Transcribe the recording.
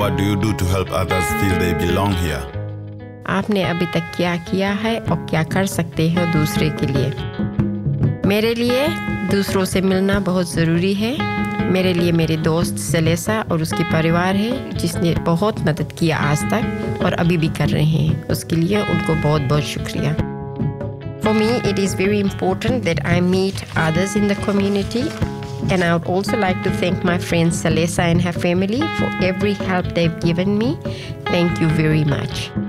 what do you do to help others feel they belong here? आपने अभी तक क्या किया है और क्या कर सकते हो दूसरे के लिए? मेरे लिए दूसरों से मिलना बहुत ज़रूरी है। मेरे लिए मेरे दोस्त सेलेसा और उसके परिवार है जिसने बहुत मदद किया आज तक और अभी भी कर रहे हैं। उसके लिए उनको बहुत बहुत शुक्रिया। For me, it is very important that I meet others in the community, and I would also like to thank my friend Selesa and her family for every help they've given me. Thank you very much.